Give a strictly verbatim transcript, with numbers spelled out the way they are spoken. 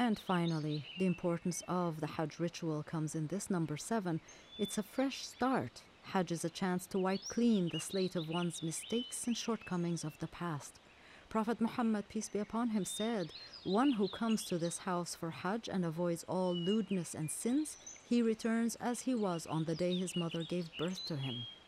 And finally, the importance of the Hajj ritual comes in this number seven. It's a fresh start. Hajj is a chance to wipe clean the slate of one's mistakes and shortcomings of the past. Prophet Muhammad, peace be upon him, said, "One who comes to this house for Hajj and avoids all lewdness and sins, he returns as he was on the day his mother gave birth to him."